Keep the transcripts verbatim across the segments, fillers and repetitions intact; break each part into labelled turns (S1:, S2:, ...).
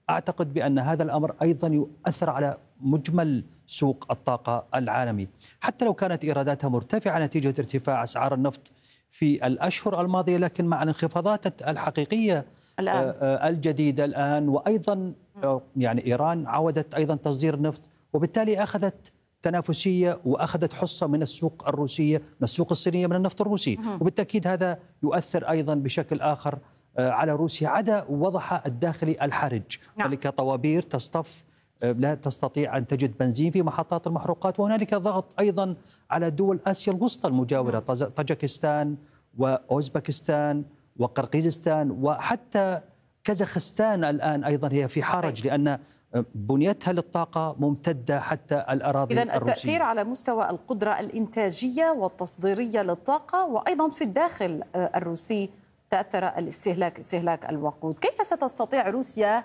S1: أعتقد بأن هذا الأمر أيضا يؤثر على مجمل سوق الطاقة العالمي، حتى لو كانت إيراداتها مرتفعة نتيجة ارتفاع أسعار النفط في الأشهر الماضية، لكن مع الانخفاضات الحقيقية الآن. الجديدة الآن، وأيضا يعني إيران عودت أيضا تصدير النفط، وبالتالي أخذت تنافسية وأخذت حصة من السوق الروسية، من السوق الصينية، من النفط الروسي، وبالتأكيد هذا يؤثر أيضا بشكل آخر على روسيا، عدا وضعها الداخلي الحرج. هنالك طوابير تصطف لا تستطيع أن تجد بنزين في محطات المحروقات، وهنالك ضغط أيضا على دول آسيا الوسطى المجاورة، طاجكستان وأوزبكستان وقرقيزستان وحتى كازاخستان الآن أيضا هي في حرج، لأن بنيتها للطاقة ممتدة حتى الأراضي
S2: إذن
S1: الروسية.
S2: التأثير على مستوى القدرة الإنتاجية والتصديرية للطاقة، وأيضا في الداخل الروسي تأثر الاستهلاك استهلاك الوقود. كيف ستستطيع روسيا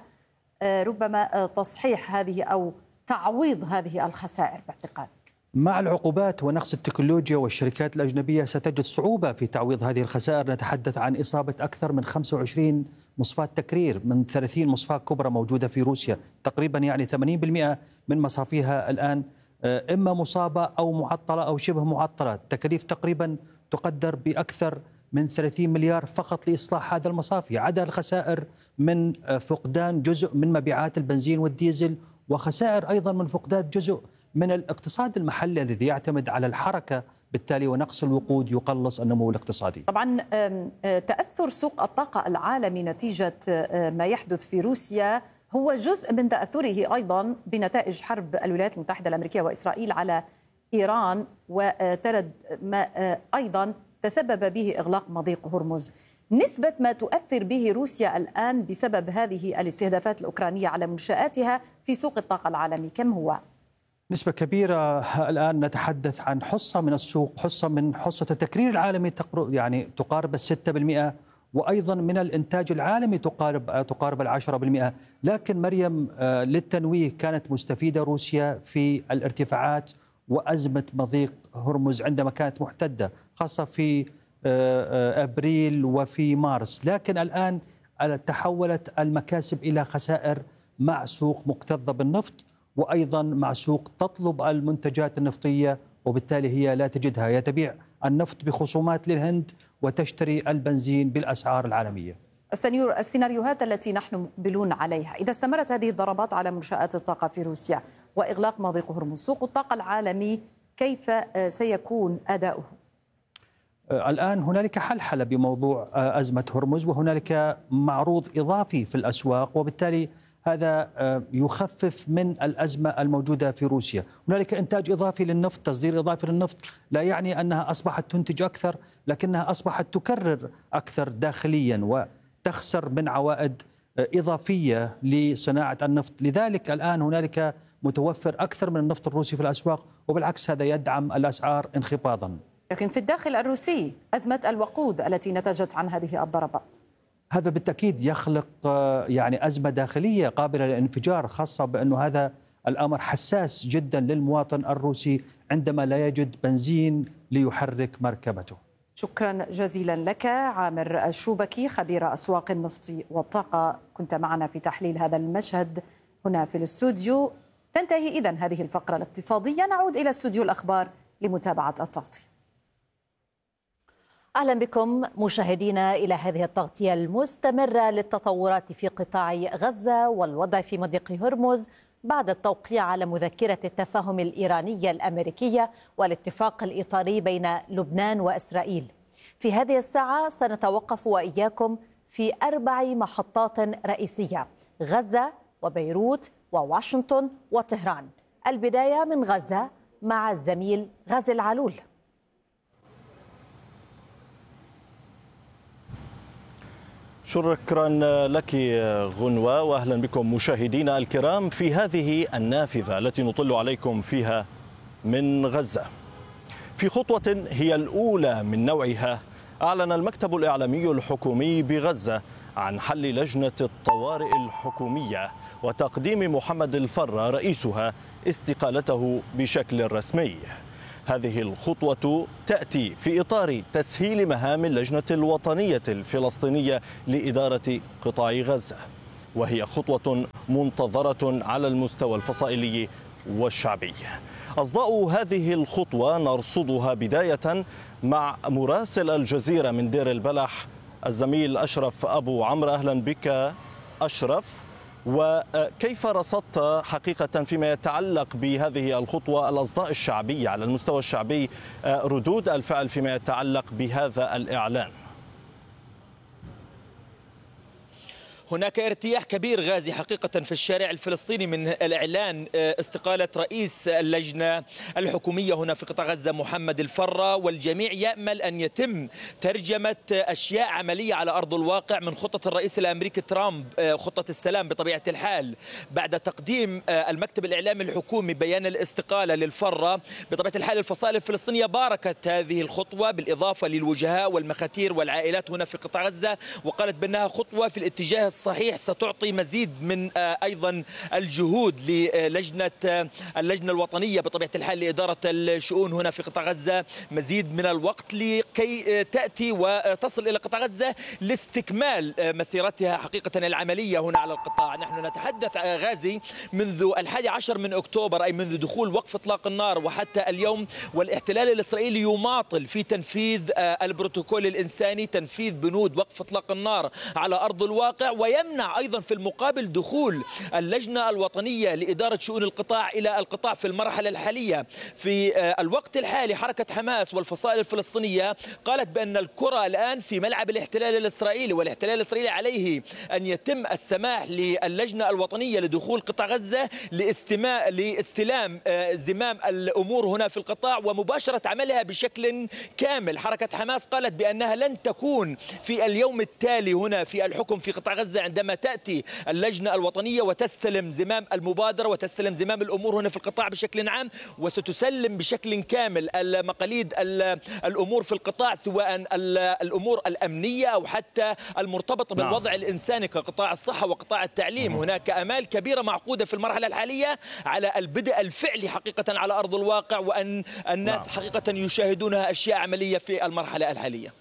S2: ربما تصحيح هذه أو تعويض هذه الخسائر باعتقادك؟
S1: مع العقوبات ونقص التكنولوجيا والشركات الأجنبية ستجد صعوبة في تعويض هذه الخسائر. نتحدث عن إصابة أكثر من خمسة وعشرين مصفاة تكرير من ثلاثين مصفاة كبرى موجودة في روسيا، تقريبا يعني ثمانين بالمئة من مصافيها الآن إما مصابة أو معطلة أو شبه معطلة. تكاليف تقريبا تقدر بأكثر من ثلاثين مليار فقط لإصلاح هذا المصافي، عدا الخسائر من فقدان جزء من مبيعات البنزين والديزل، وخسائر أيضا من فقدان جزء من الاقتصاد المحلي الذي يعتمد على الحركة، بالتالي ونقص الوقود يقلص النمو الاقتصادي.
S2: طبعا تأثر سوق الطاقة العالمي نتيجة ما يحدث في روسيا هو جزء من تأثره أيضا بنتائج حرب الولايات المتحدة الأمريكية وإسرائيل على إيران، وترد ما أيضا تسبب به إغلاق مضيق هرمز. نسبة ما تؤثر به روسيا الآن بسبب هذه الاستهدافات الأوكرانية على منشآتها في سوق الطاقة العالمي كم هو؟
S1: نسبة كبيرة. الآن نتحدث عن حصة من السوق، حصة من حصة التكرير العالمي يعني تقارب الستة بالمئة، وأيضا من الإنتاج العالمي تقارب تقارب العشرة بالمئة. لكن مريم للتنويه كانت مستفيدة روسيا في الارتفاعات وأزمة مضيق هرمز عندما كانت محتدة، خاصة في أبريل وفي مارس، لكن الآن تحولت المكاسب إلى خسائر مع سوق مكتظة بالنفط، وأيضا مع سوق تطلب المنتجات النفطية، وبالتالي هي لا تجدها، هي تبيع النفط بخصومات للهند وتشتري البنزين بالأسعار العالمية.
S2: السيناريوهات التي نحن مقبلون عليها إذا استمرت هذه الضربات على منشآت الطاقة في روسيا وإغلاق مضيق هرمز، سوق الطاقة العالمي كيف سيكون أداؤه؟
S1: الآن هنالك حلحلة بموضوع أزمة هرمز، وهنالك معروض إضافي في الأسواق، وبالتالي هذا يخفف من الأزمة الموجودة في روسيا. هنالك إنتاج إضافي للنفط، تصدير إضافي للنفط، لا يعني أنها أصبحت تنتج أكثر، لكنها أصبحت تكرر أكثر داخليا وتخسر من عوائد إضافية لصناعة النفط. لذلك الآن هنالك متوفر أكثر من النفط الروسي في الأسواق، وبالعكس هذا يدعم الأسعار انخفاضا.
S2: لكن في الداخل الروسي أزمة الوقود التي نتجت عن هذه الضربات،
S1: هذا بالتأكيد يخلق يعني أزمة داخلية قابلة للانفجار، خاصة بأنه هذا الأمر حساس جدا للمواطن الروسي عندما لا يجد بنزين ليحرك مركبته.
S2: شكرا جزيلا لك عامر الشوبكي خبير أسواق النفط والطاقة، كنت معنا في تحليل هذا المشهد هنا في الاستوديو. تنتهي إذن هذه الفقرة الاقتصادية، نعود إلى استوديو الأخبار لمتابعة التغطية. أهلا بكم مشاهدينا إلى هذه التغطية المستمرة للتطورات في قطاع غزة والوضع في مضيق هرمز بعد التوقيع على مذكرة التفاهم الإيرانية الأمريكية والاتفاق الإطاري بين لبنان وإسرائيل. في هذه الساعة سنتوقف وإياكم في أربع محطات رئيسية: غزة وبيروت وواشنطن وطهران. البداية من غزة مع الزميل غازي العلول.
S3: شكرا لك غنوة، وأهلا بكم مشاهدينا الكرام في هذه النافذة التي نطل عليكم فيها من غزة. في خطوة هي الأولى من نوعها، أعلن المكتب الإعلامي الحكومي بغزة عن حل لجنة الطوارئ الحكومية وتقديم محمد الفرة رئيسها استقالته بشكل رسمي. هذه الخطوة تأتي في إطار تسهيل مهام اللجنة الوطنية الفلسطينية لإدارة قطاع غزة. وهي خطوة منتظرة على المستوى الفصائلي والشعبي. أصداء هذه الخطوة نرصدها بداية مع مراسل الجزيرة من دير البلح الزميل أشرف أبو عمرو. أهلا بك أشرف، وكيف رصدت حقيقة فيما يتعلق بهذه الخطوة الأصداء الشعبية على المستوى الشعبي، ردود الفعل فيما يتعلق بهذا الإعلان؟
S4: هناك ارتياح كبير غازي حقيقة في الشارع الفلسطيني من الإعلان استقالة رئيس اللجنة الحكومية هنا في قطاع غزة محمد الفرة، والجميع يأمل أن يتم ترجمة أشياء عملية على أرض الواقع من خطة الرئيس الأمريكي ترامب، خطة السلام بطبيعة الحال. بعد تقديم المكتب الإعلامي الحكومي بيان الاستقالة للفرة، بطبيعة الحال الفصائل الفلسطينية باركت هذه الخطوة بالإضافة للوجهاء والمخاتير والعائلات هنا في قطاع غزة، وقالت بأنها خطوة في الاتجاه صحيح ستعطي مزيد من أيضا الجهود للجنة اللجنة الوطنية بطبيعة الحال لإدارة الشؤون هنا في قطاع غزة، مزيد من الوقت لكي تأتي وتصل إلى قطاع غزة لاستكمال مسيرتها حقيقة العملية هنا على القطاع. نحن نتحدث غازي منذ الحادي عشر من أكتوبر، أي منذ دخول وقف إطلاق النار وحتى اليوم، والاحتلال الإسرائيلي يماطل في تنفيذ البروتوكول الإنساني، تنفيذ بنود وقف إطلاق النار على أرض الواقع، ويمنع أيضا في المقابل دخول اللجنة الوطنية لإدارة شؤون القطاع إلى القطاع في المرحلة الحالية. في الوقت الحالي حركة حماس والفصائل الفلسطينية قالت بأن الكرة الآن في ملعب الاحتلال الإسرائيلي، والاحتلال الإسرائيلي عليه أن يتم السماح للجنة الوطنية لدخول قطاع غزة لاستماع لاستلام زمام الأمور هنا في القطاع ومباشرة عملها بشكل كامل. حركة حماس قالت بأنها لن تكون في اليوم التالي هنا في الحكم في قطاع غزة عندما تأتي اللجنة الوطنية وتستلم زمام المبادرة وتستلم زمام الأمور هنا في القطاع بشكل عام، وستسلم بشكل كامل المقاليد الأمور في القطاع، سواء الأمور الأمنية أو حتى المرتبطة بالوضع نعم. الإنساني كقطاع الصحة وقطاع التعليم. هناك آمال كبيرة معقودة في المرحلة الحالية على البدء الفعلي حقيقة على أرض الواقع، وأن الناس نعم. حقيقة يشاهدونها أشياء عملية في المرحلة الحالية.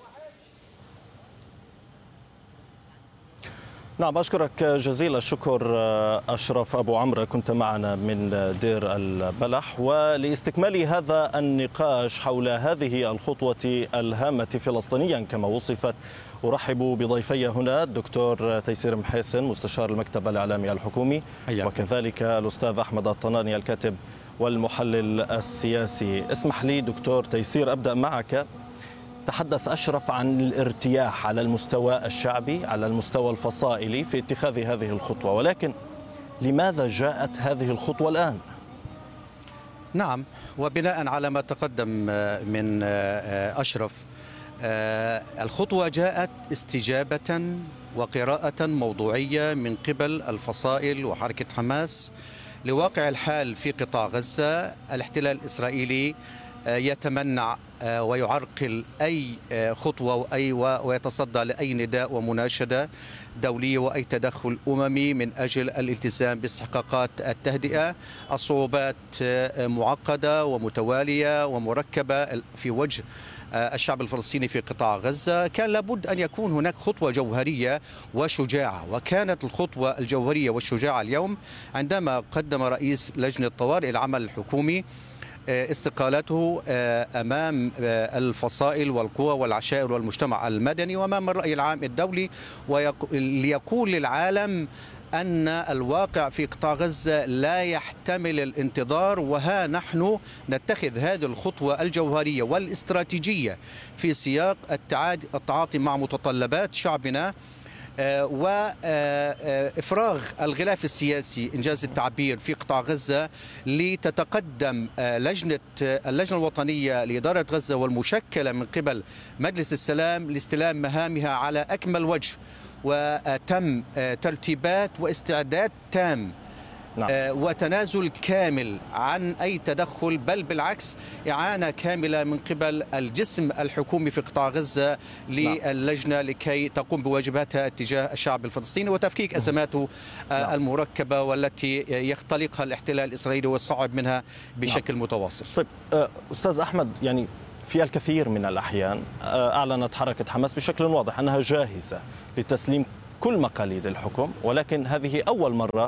S3: نعم، أشكرك جزيل الشكر أشرف أبو عمرو، كنت معنا من دير البلح. ولاستكمال هذا النقاش حول هذه الخطوة الهامة فلسطينيا كما وصفت، أرحب بضيفي هنا الدكتور تيسير محيسن مستشار المكتب الإعلامي الحكومي، وكذلك الأستاذ أحمد الطناني الكاتب والمحلل السياسي. اسمح لي دكتور تيسير أبدأ معك. تحدث أشرف عن الارتياح على المستوى الشعبي، على المستوى الفصائلي في اتخاذ هذه الخطوة، ولكن لماذا جاءت هذه الخطوة الآن؟
S5: نعم، وبناء على ما تقدم من أشرف، الخطوة جاءت استجابة وقراءة موضوعية من قبل الفصائل وحركة حماس لواقع الحال في قطاع غزة. الاحتلال الإسرائيلي يتمنع ويعرقل أي خطوة وأي ويتصدى لأي نداء ومناشدة دولية وأي تدخل أممي من أجل الالتزام باستحقاقات التهدئة. الصعوبات معقدة ومتوالية ومركبة في وجه الشعب الفلسطيني في قطاع غزة. كان لابد أن يكون هناك خطوة جوهرية وشجاعة، وكانت الخطوة الجوهرية والشجاعة اليوم عندما قدم رئيس لجنة طوارئ العمل الحكومي استقالته أمام الفصائل والقوى والعشائر والمجتمع المدني وأمام الرأي العام الدولي، ليقول للعالم أن الواقع في قطاع غزة لا يحتمل الانتظار، وها نحن نتخذ هذه الخطوة الجوهرية والاستراتيجية في سياق التعاطي مع متطلبات شعبنا وإفراغ الغلاف السياسي إنجاز التعبير في قطاع غزة، لتتقدم لجنة اللجنة الوطنية لإدارة غزة والمشكلة من قبل مجلس السلام لاستلام مهامها على أكمل وجه، وتم ترتيبات واستعداد تام نعم. وتنازل كامل عن أي تدخل، بل بالعكس إعانة كاملة من قبل الجسم الحكومي في قطاع غزة للجنة لكي تقوم بواجباتها تجاه الشعب الفلسطيني وتفكيك أزماته نعم. المركبة والتي يختلقها الاحتلال الإسرائيلي ويصعب منها بشكل نعم. متواصل.
S3: طيب أستاذ أحمد، يعني في الكثير من الأحيان أعلنت حركة حماس بشكل واضح أنها جاهزة لتسليم كل مقاليد الحكم، ولكن هذه أول مرة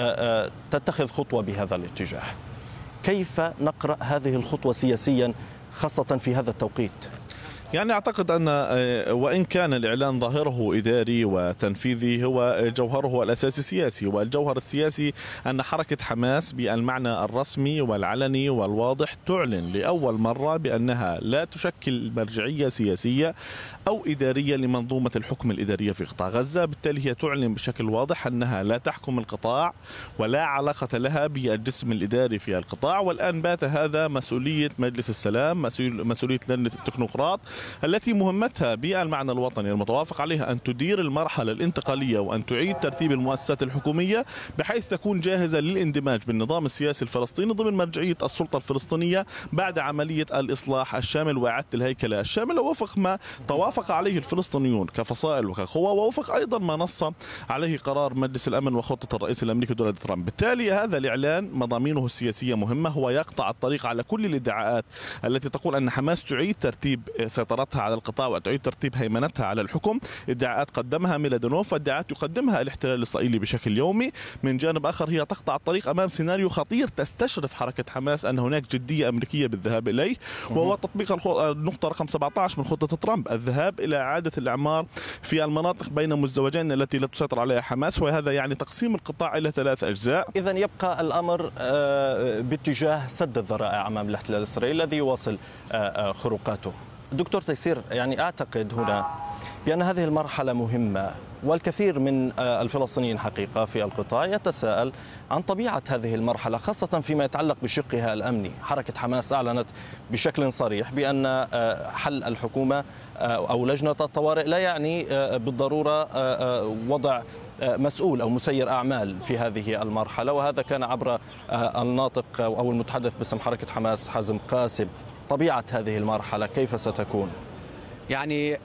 S3: تتخذ خطوة بهذا الاتجاه. كيف نقرأ هذه الخطوة سياسيا خاصة في هذا التوقيت؟
S6: يعني أعتقد أن وإن كان الإعلان ظاهره إداري وتنفيذي، هو جوهره الأساسي سياسي. والجوهر السياسي أن حركة حماس بالمعنى الرسمي والعلني والواضح تعلن لأول مرة بأنها لا تشكل مرجعية سياسية أو إدارية لمنظومة الحكم الإدارية في قطاع غزة. بالتالي هي تعلن بشكل واضح أنها لا تحكم القطاع ولا علاقة لها بالجسم الإداري في القطاع. والآن بات هذا مسؤولية مجلس السلام، مسؤولية لجنة التكنوقراط التي مهمتها بالمعنى الوطني المتوافق عليها أن تدير المرحلة الانتقالية وأن تعيد ترتيب المؤسسات الحكومية بحيث تكون جاهزة للاندماج بالنظام السياسي الفلسطيني ضمن مرجعية السلطة الفلسطينية بعد عملية الإصلاح الشامل وإعادة الهيكلة الشاملة وفق ما توافق عليه الفلسطينيون كفصائل وكقوى، ووفق أيضا ما نص عليه قرار مجلس الأمن وخطة الرئيس الأمريكي دونالد ترامب. بالتالي هذا الإعلان مضامينه السياسية مهمة، هو يقطع الطريق على كل الادعاءات التي تقول أن حماس تعيد ترتيب سيطرتها على القطاع وتعيد ترتيب هيمنتها على الحكم. ادعاءات قدمها ميلادونوف وادعاءات يقدمها الاحتلال الإسرائيلي بشكل يومي. من جانب آخر هي تقطع الطريق أمام سيناريو خطير تستشرف حركة حماس أن هناك جدية أمريكية بالذهاب إليه، وهو تطبيق النقطة رقم سبعة عشر من خطة ترامب، الذهاب إلى إعادة الإعمار في المناطق بين مزدوجين التي لا تسيطر عليها حماس، وهذا يعني تقسيم القطاع إلى ثلاث أجزاء.
S3: إذن يبقى الأمر باتجاه سد الذرائع أمام الاحتلال الإسرائيلي الذي يواصل خروقاته. دكتور تيسير، يعني أعتقد هنا بأن هذه المرحلة مهمة، والكثير من الفلسطينيين حقيقة في القطاع يتساءل عن طبيعة هذه المرحلة خاصة فيما يتعلق بشقها الأمني. حركة حماس أعلنت بشكل صريح بأن حل الحكومة أو لجنة الطوارئ لا يعني بالضرورة وضع مسؤول أو مسير أعمال في هذه المرحلة، وهذا كان عبر الناطق أو المتحدث باسم حركة حماس حازم قاسم. طبيعة هذه المرحلة كيف ستكون؟
S5: يعني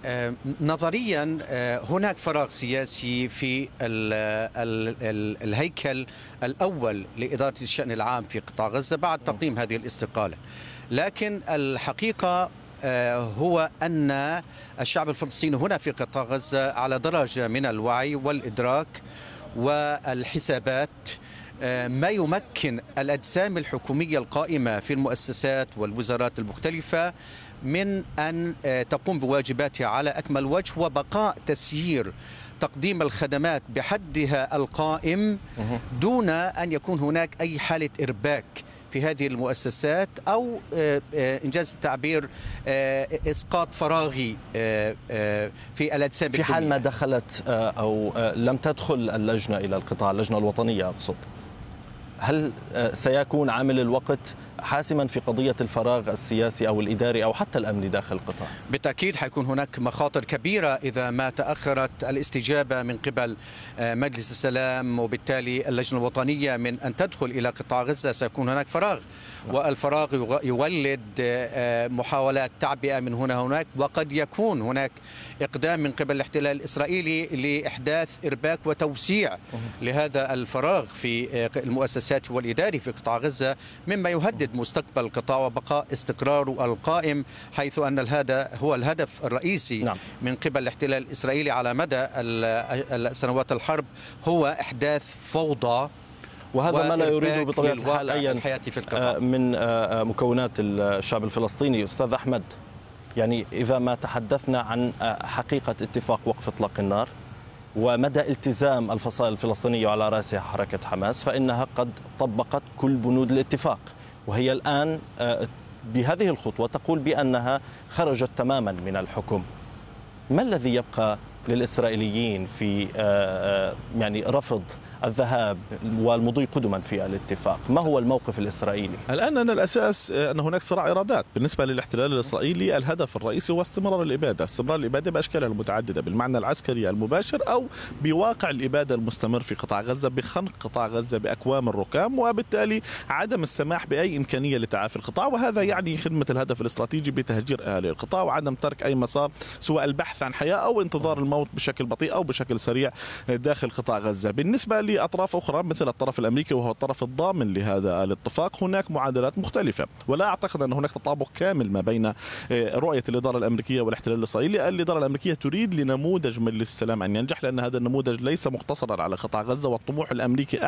S5: نظريا هناك فراغ سياسي في ال ال ال الهيكل الأول لإدارة الشأن العام في قطاع غزة بعد تقديم هذه الاستقالة، لكن الحقيقة هو أن الشعب الفلسطيني هنا في قطاع غزة على درجة من الوعي والإدراك والحسابات ما يمكن الأجسام الحكومية القائمة في المؤسسات والوزارات المختلفة من أن تقوم بواجباتها على أكمل وجه، وبقاء تسيير تقديم الخدمات بحدها القائم دون أن يكون هناك أي حالة إرباك في هذه المؤسسات أو إنجاز التعبير إسقاط فراغي في الأجسام.
S3: في حال ما دخلت أو لم تدخل اللجنة إلى القطاع، اللجنة الوطنية أقصد، هل سيكون عامل الوقت حاسما في قضية الفراغ السياسي أو الإداري أو حتى الأمني داخل القطاع؟
S5: بالتأكيد حيكون هناك مخاطر كبيرة إذا ما تأخرت الاستجابة من قبل مجلس السلام، وبالتالي اللجنة الوطنية من أن تدخل إلى قطاع غزة سيكون هناك فراغ، والفراغ يولد محاولات تعبئة من هنا هناك، وقد يكون هناك إقدام من قبل الاحتلال الإسرائيلي لإحداث إرباك وتوسيع لهذا الفراغ في المؤسسات والإداري في قطاع غزة، مما يهدد مستقبل القطاع وبقاء استقراره القائم، حيث أن هذا هو الهدف الرئيسي نعم. من قبل الاحتلال الإسرائيلي على مدى سنوات الحرب، هو إحداث فوضى،
S3: وهذا ما لا يريده بطبيعة الحال أي
S5: في
S3: من مكونات الشعب الفلسطيني. أستاذ أحمد، يعني إذا ما تحدثنا عن حقيقة اتفاق وقف إطلاق النار ومدى التزام الفصائل الفلسطينية على رأسها حركة حماس، فإنها قد طبقت كل بنود الاتفاق، وهي الآن بهذه الخطوة تقول بأنها خرجت تماما من الحكم. ما الذي يبقى للإسرائيليين في يعني رفض الذهاب والمضي قدما في الاتفاق؟ ما هو الموقف الإسرائيلي؟
S6: الآن أن الأساس أن هناك صراع إرادات بالنسبة للاحتلال الإسرائيلي. الهدف الرئيسي هو استمرار الإبادة، استمرار الإبادة بأشكالها المتعددة، بالمعنى العسكري المباشر أو بواقع الإبادة المستمر في قطاع غزة، بخنق قطاع غزة بأكوام الركام، وبالتالي عدم السماح بأي إمكانية لتعافي القطاع، وهذا يعني خدمة الهدف الاستراتيجي بتهجير أهالي القطاع وعدم ترك أي مسار سواء البحث عن حياة أو انتظار الموت بشكل بطيء أو بشكل سريع داخل قطاع غزة. بالنسبة ولأطراف أخرى مثل الطرف الأمريكي وهو الطرف الضامن لهذا الاتفاق هناك معادلات مختلفة. ولا أعتقد أن هناك تطابق كامل ما بين رؤية الإدارة الأمريكية والاحتلال الإسرائيلي. الإدارة الأمريكية تريد لنموذج مجلس السلام أن ينجح، لأن هذا النموذج ليس مقتصرا على قطاع غزة، والطموح الأمريكي